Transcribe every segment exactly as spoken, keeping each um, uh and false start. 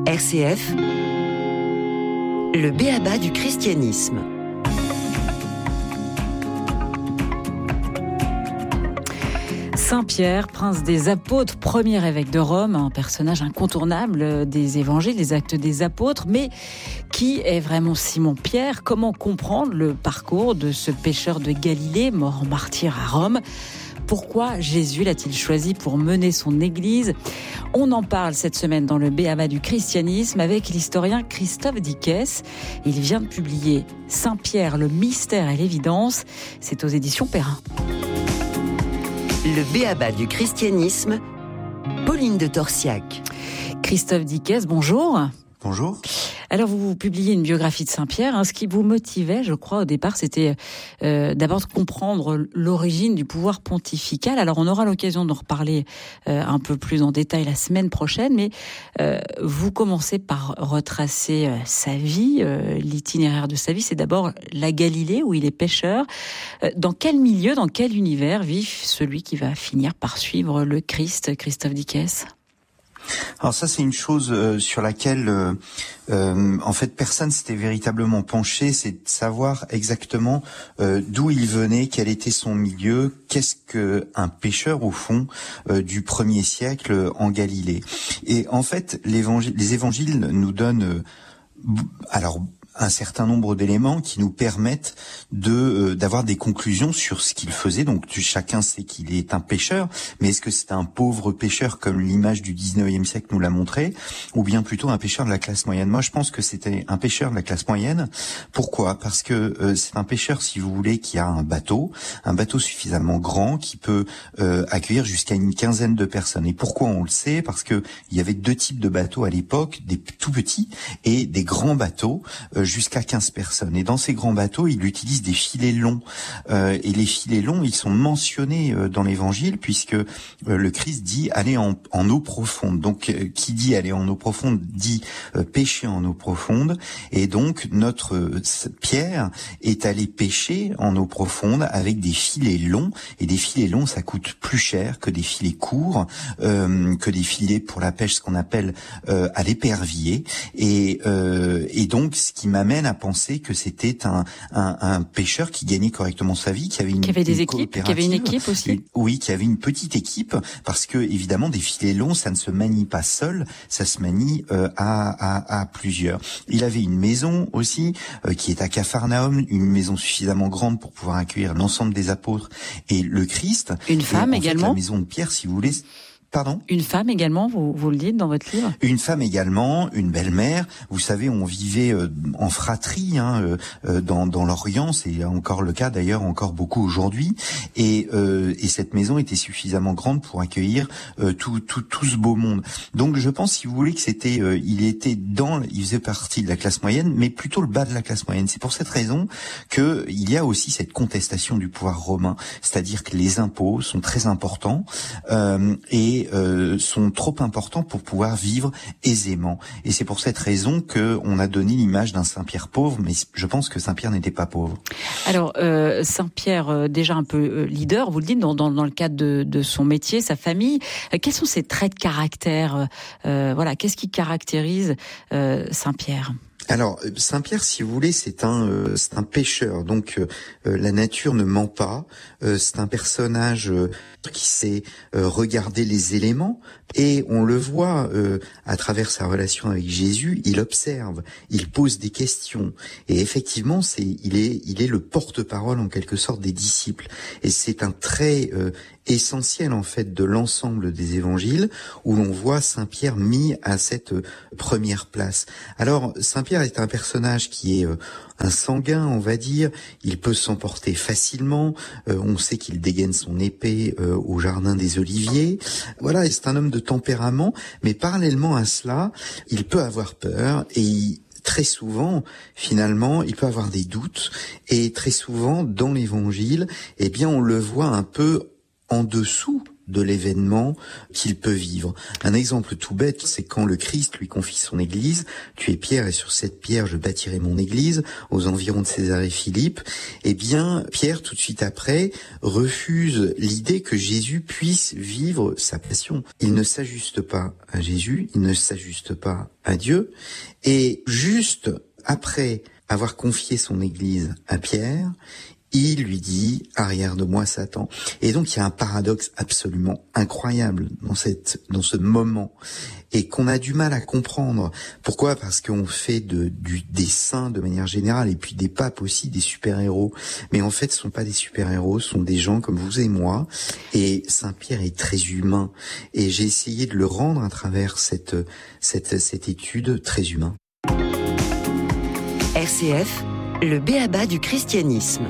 R C F, le b.a.-ba du christianisme. Saint Pierre, prince des apôtres, premier évêque de Rome, un personnage incontournable des évangiles, des actes des apôtres. Mais qui est vraiment Simon-Pierre ? Comment comprendre le parcours de ce pêcheur de Galilée, mort en martyr à Rome ? Pourquoi Jésus l'a-t-il choisi pour mener son Église ? On en parle cette semaine dans le b.a.-ba du christianisme avec l'historien Christophe Dickès. Il vient de publier Saint Pierre, le mystère et l'évidence. C'est aux éditions Perrin. Le b.a.-ba du christianisme, Pauline de Torsiac. Christophe Dickès, bonjour. Bonjour. Alors, vous publiez une biographie de Saint-Pierre. Hein. Ce qui vous motivait, je crois, au départ, c'était euh, d'abord de comprendre l'origine du pouvoir pontifical. Alors, on aura l'occasion d'en reparler euh, un peu plus en détail la semaine prochaine. Mais euh, vous commencez par retracer euh, sa vie, euh, l'itinéraire de sa vie. C'est d'abord la Galilée, où il est pêcheur. Euh, dans quel milieu, dans quel univers vit celui qui va finir par suivre le Christ, Christophe Dickès ? Alors ça, c'est une chose euh, sur laquelle, euh, euh, en fait, personne s'était véritablement penché, c'est de savoir exactement euh, d'où il venait, quel était son milieu, qu'est-ce qu'un pêcheur, au fond, euh, du premier siècle en Galilée. Et en fait, l'évangile, les évangiles nous donnent, euh, alors, un certain nombre d'éléments qui nous permettent de euh, d'avoir des conclusions sur ce qu'il faisait. Donc tu, chacun sait qu'il est un pêcheur, mais est-ce que c'est un pauvre pêcheur comme l'image du dix-neuvième siècle nous l'a montré, ou bien plutôt un pêcheur de la classe moyenne ? Moi, je pense que c'était un pêcheur de la classe moyenne. Pourquoi ? Parce que euh, c'est un pêcheur, si vous voulez, qui a un bateau, un bateau suffisamment grand qui peut euh, accueillir jusqu'à une quinzaine de personnes. Et pourquoi on le sait ? Parce que il y avait deux types de bateaux à l'époque, des tout petits et des grands bateaux. Euh, jusqu'à quinze personnes. Et dans ces grands bateaux, il utilise des filets longs. Euh, et les filets longs, ils sont mentionnés euh, dans l'Évangile, puisque euh, le Christ dit « aller en, en eau profonde ». Donc, euh, qui dit « aller en eau profonde » dit euh, « pêcher en eau profonde ». Et donc, notre euh, Pierre est allé pêcher en eau profonde avec des filets longs. Et des filets longs, ça coûte plus cher que des filets courts, euh, que des filets pour la pêche, ce qu'on appelle euh, à l'épervier. Et, euh, et donc, ce qui m'amène à penser que c'était un, un, un pêcheur qui gagnait correctement sa vie, qui avait une, qui avait des une équipes, qui avait une équipe aussi. Une, oui, qui avait une petite équipe, parce que évidemment des filets longs, ça ne se manie pas seul, ça se manie euh, à, à, à plusieurs. Il avait une maison aussi euh, qui est à Capharnaüm, une maison suffisamment grande pour pouvoir accueillir l'ensemble des apôtres et le Christ. Une femme et, en également. Fait, la maison de Pierre, si vous voulez. Pardon ? Une femme également, vous, vous le dites dans votre livre ? Une femme également, une belle-mère. Vous savez, on vivait euh, en fratrie hein, euh, dans, dans l'Orient, c'est encore le cas d'ailleurs, encore beaucoup aujourd'hui. Et, euh, et cette maison était suffisamment grande pour accueillir euh, tout, tout, tout ce beau monde. Donc je pense, si vous voulez, que c'était, euh, il était dans, il faisait partie de la classe moyenne, mais plutôt le bas de la classe moyenne. C'est pour cette raison que il y a aussi cette contestation du pouvoir romain, c'est-à-dire que les impôts sont très importants euh, et Euh, sont trop importants pour pouvoir vivre aisément. Et c'est pour cette raison que on a donné l'image d'un Saint-Pierre pauvre, mais je pense que Saint-Pierre n'était pas pauvre. Alors, euh, Saint-Pierre, euh, déjà un peu euh, leader, vous le dites, dans, dans, dans le cadre de, de son métier, sa famille. Euh, quels sont ses traits de caractère euh, Voilà, qu'est-ce qui caractérise euh, Saint-Pierre ? Alors, Saint-Pierre, si vous voulez, c'est un, euh, c'est un pêcheur. Donc, euh, la nature ne ment pas. Euh, c'est un personnage euh, qui sait euh, regarder les éléments. Et on le voit euh, à travers sa relation avec Jésus. Il observe, il pose des questions. Et effectivement, c'est, il est, il est le porte-parole en quelque sorte des disciples. Et c'est un trait euh, essentiel en fait de l'ensemble des évangiles où l'on voit Saint-Pierre mis à cette euh, première place. Alors, Saint-Pierre est un personnage qui est euh, un sanguin, on va dire. Il peut s'emporter facilement. Euh, on sait qu'il dégaine son épée euh, au jardin des Oliviers. Voilà, c'est un homme de tempérament, mais parallèlement à cela, il peut avoir peur et il, très souvent, finalement, il peut avoir des doutes. Et très souvent, dans l'Évangile, eh bien, on le voit un peu en dessous de l'événement qu'il peut vivre. Un exemple tout bête, c'est quand le Christ lui confie son église, tu es Pierre et sur cette pierre je bâtirai mon église, aux environs de Césarée Philippe. Eh bien, Pierre, tout de suite après, refuse l'idée que Jésus puisse vivre sa passion. Il ne s'ajuste pas à Jésus, il ne s'ajuste pas à Dieu, et juste après avoir confié son église à Pierre, il lui dit « arrière de moi, Satan ». Et donc, il y a un paradoxe absolument incroyable dans cette, dans ce moment, et qu'on a du mal à comprendre. Pourquoi ? Parce qu'on fait de, du, des saints de manière générale, et puis des papes aussi, des super-héros. Mais en fait, ce sont pas des super-héros, ce sont des gens comme vous et moi. Et Saint-Pierre est très humain. Et j'ai essayé de le rendre à travers cette, cette, cette étude très humain. R C F, le b.a.-ba du christianisme.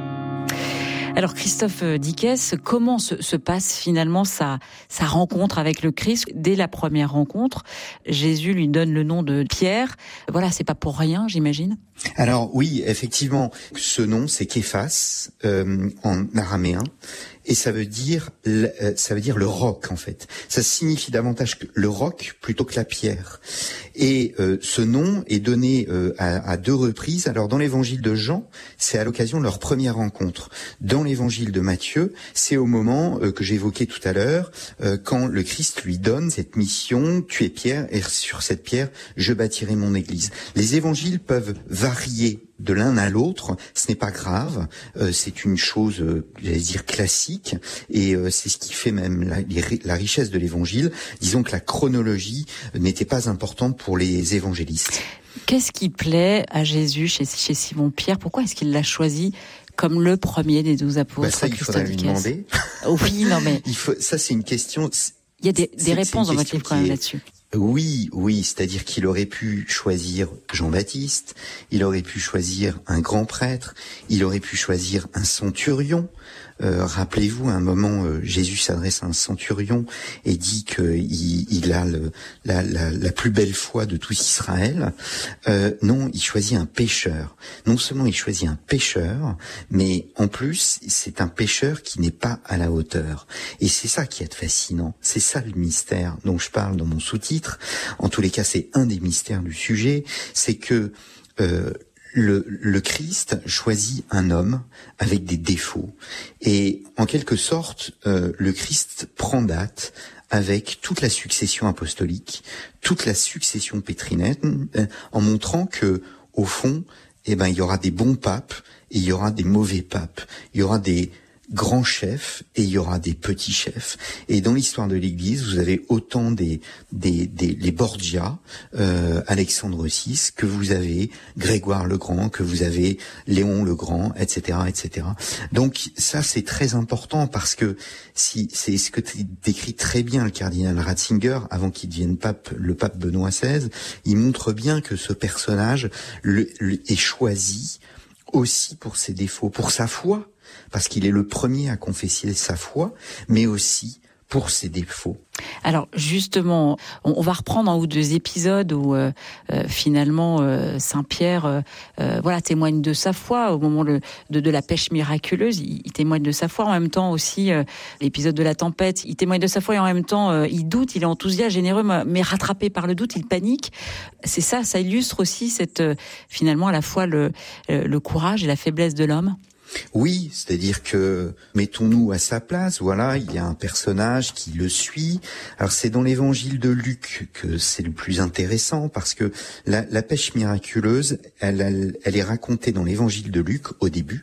Alors Christophe Dickès, comment se, se passe finalement sa, sa rencontre avec le Christ ? Dès la première rencontre, Jésus lui donne le nom de Pierre. Voilà, c'est pas pour rien, j'imagine. Alors oui, effectivement, ce nom c'est Képhas euh, en araméen. Et ça veut dire, ça veut dire le roc en fait. Ça signifie davantage que le roc plutôt que la pierre. Et euh, ce nom est donné euh, à, à deux reprises. Alors dans l'évangile de Jean, c'est à l'occasion de leur première rencontre. Dans l'évangile de Matthieu, c'est au moment euh, que j'évoquais tout à l'heure, euh, quand le Christ lui donne cette mission, tu es Pierre, et sur cette pierre, je bâtirai mon église. Les évangiles peuvent varier de l'un à l'autre, ce n'est pas grave, euh, c'est une chose, euh, j'allais dire, classique, et euh, c'est ce qui fait même la, la richesse de l'évangile. Disons que la chronologie n'était pas importante pour les évangélistes. Qu'est-ce qui plaît à Jésus chez, chez Simon-Pierre ? Pourquoi est-ce qu'il l'a choisi comme le premier des douze apôtres ? Bah ça, il faudrait lui demander. Oui, non mais... il faut, ça, c'est une question... Il y a des, des réponses dans votre livre quand même là-dessus. Oui, oui, c'est-à-dire qu'il aurait pu choisir Jean-Baptiste, il aurait pu choisir un grand prêtre, il aurait pu choisir un centurion. Euh, rappelez-vous, à un moment, euh, Jésus s'adresse à un centurion et dit qu'il il a le, la, la, la plus belle foi de tout Israël. Euh, non, il choisit un pécheur. Non seulement il choisit un pécheur, mais en plus, c'est un pécheur qui n'est pas à la hauteur. Et c'est ça qui est fascinant. C'est ça le mystère dont je parle dans mon sous-titre. En tous les cas, c'est un des mystères du sujet. C'est que... Euh, Le, le Christ choisit un homme avec des défauts et en quelque sorte euh, le Christ prend date avec toute la succession apostolique, toute la succession pétrinène, euh, en montrant que au fond, eh ben il y aura des bons papes et il y aura des mauvais papes, il y aura des grands chefs et il y aura des petits chefs. Et dans l'histoire de l'Église, vous avez autant des des, des les Borgia, euh, Alexandre six, que vous avez Grégoire le Grand, que vous avez Léon le Grand, et cetera, et cetera. Donc ça c'est très important parce que si c'est ce que décrit très bien le cardinal Ratzinger avant qu'il devienne pape, le pape Benoît seize, il montre bien que ce personnage le, le, est choisi aussi pour ses défauts, pour sa foi. Parce qu'il est le premier à confesser sa foi, mais aussi pour ses défauts. Alors justement, on, on va reprendre un ou deux épisodes où euh, euh, finalement euh, Saint-Pierre euh, euh, voilà, témoigne de sa foi au moment le, de, de la pêche miraculeuse. Il, il témoigne de sa foi en même temps aussi, euh, l'épisode de la tempête, il témoigne de sa foi et en même temps euh, il doute, il est enthousiaste, généreux, mais rattrapé par le doute, il panique. C'est ça, ça illustre aussi cette euh, finalement à la fois le, le courage et la faiblesse de l'homme. Oui, c'est-à-dire que mettons-nous à sa place, voilà, il y a un personnage qui le suit. Alors c'est dans l'évangile de Luc que c'est le plus intéressant parce que la, la pêche miraculeuse, elle, elle, elle est racontée dans l'évangile de Luc au début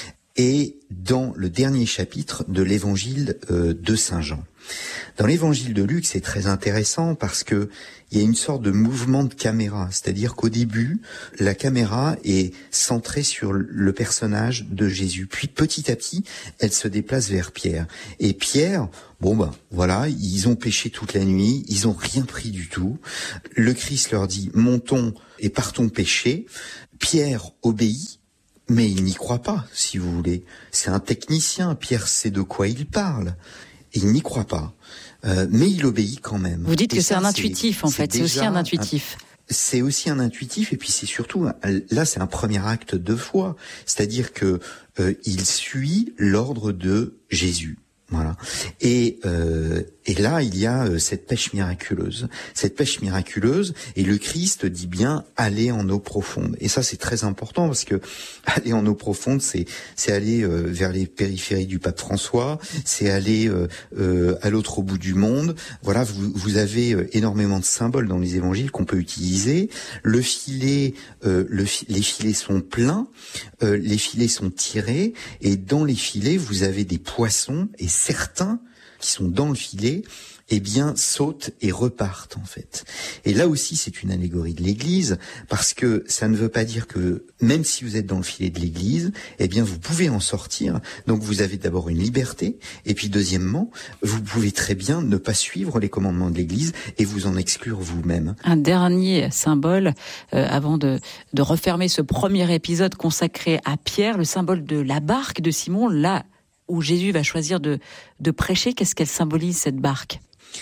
et dans le dernier chapitre de l'évangile euh, de Saint Jean. Dans l'évangile de Luc, c'est très intéressant parce que il y a une sorte de mouvement de caméra, c'est-à-dire qu'au début, la caméra est centrée sur le personnage de Jésus. Puis petit à petit, elle se déplace vers Pierre. Et Pierre, bon ben voilà, ils ont pêché toute la nuit, ils ont rien pris du tout. Le Christ leur dit « montons et partons pêcher ». Pierre obéit. Mais il n'y croit pas, si vous voulez. C'est un technicien, Pierre sait de quoi il parle. Il n'y croit pas, euh, mais il obéit quand même. Vous dites et que ça, c'est un intuitif, c'est, en fait, c'est, c'est aussi un intuitif. Un, c'est aussi un intuitif, et puis c'est surtout, là c'est un premier acte de foi, c'est-à-dire que euh, il suit l'ordre de Jésus. Voilà. Et euh, et là, il y a euh, cette pêche miraculeuse. Cette pêche miraculeuse, et le Christ dit bien aller en eau profonde. Et ça, c'est très important parce que aller en eau profonde, c'est c'est aller euh, vers les périphéries du pape François, c'est aller euh, euh, à l'autre bout du monde. Voilà, vous vous avez euh, énormément de symboles dans les évangiles qu'on peut utiliser. Le filet, euh, le les filets sont pleins, euh, les filets sont tirés, et dans les filets, vous avez des poissons, et certains qui sont dans le filet, eh bien, sautent et repartent, en fait. Et là aussi, c'est une allégorie de l'Église, parce que ça ne veut pas dire que, même si vous êtes dans le filet de l'Église, eh bien, vous pouvez en sortir. Donc, vous avez d'abord une liberté, et puis, deuxièmement, vous pouvez très bien ne pas suivre les commandements de l'Église et vous en exclure vous-même. Un dernier symbole, euh, avant de, de refermer ce premier épisode consacré à Pierre, le symbole de la barque de Simon, là où Jésus va choisir de, de prêcher. Qu'est-ce qu'elle symbolise, cette barque ?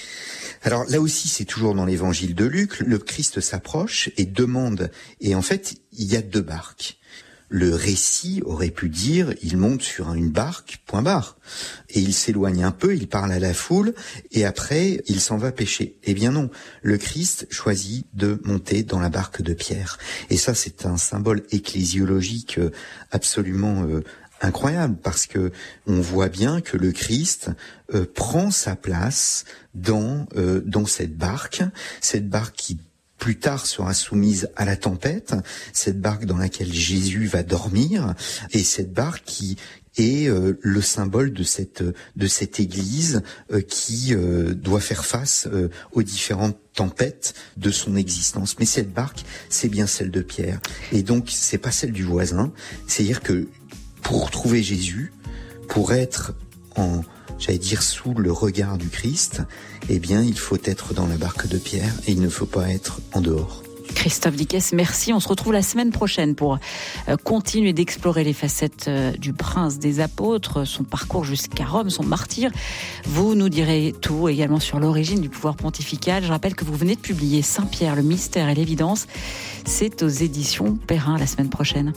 Alors là aussi, c'est toujours dans l'évangile de Luc, le Christ s'approche et demande, et en fait, il y a deux barques. Le récit aurait pu dire, il monte sur une barque, point barre, et il s'éloigne un peu, il parle à la foule, et après, il s'en va pêcher. Eh bien non, le Christ choisit de monter dans la barque de Pierre. Et ça, c'est un symbole ecclésiologique absolument euh, incroyable, parce que on voit bien que le Christ euh, prend sa place dans euh, dans cette barque, cette barque qui plus tard sera soumise à la tempête, cette barque dans laquelle Jésus va dormir, et cette barque qui est euh, le symbole de cette de cette Église euh, qui euh, doit faire face euh, aux différentes tempêtes de son existence. Mais cette barque, c'est bien celle de Pierre, et donc c'est pas celle du voisin. C'est-à-dire que pour trouver Jésus, pour être en, j'allais dire, sous le regard du Christ, eh bien, il faut être dans la barque de Pierre et il ne faut pas être en dehors. Christophe Dickès, merci. On se retrouve la semaine prochaine pour euh, continuer d'explorer les facettes euh, du prince des apôtres, son parcours jusqu'à Rome, son martyre. Vous nous direz tout également sur l'origine du pouvoir pontifical. Je rappelle que vous venez de publier Saint-Pierre, le mystère et l'évidence. C'est aux éditions Perrin la semaine prochaine.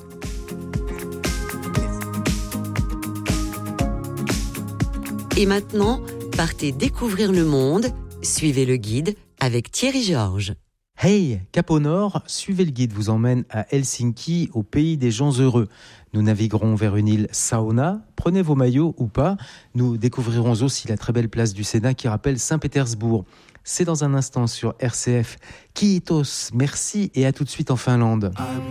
Et maintenant, partez découvrir le monde. Suivez le guide avec Thierry Georges. Hey, Cap au Nord, suivez le guide vous emmène à Helsinki, au pays des gens heureux. Nous naviguerons vers une île sauna, prenez vos maillots ou pas. Nous découvrirons aussi la très belle place du Sénat qui rappelle Saint-Pétersbourg. C'est dans un instant sur R C F. Kiitos, merci et à tout de suite en Finlande.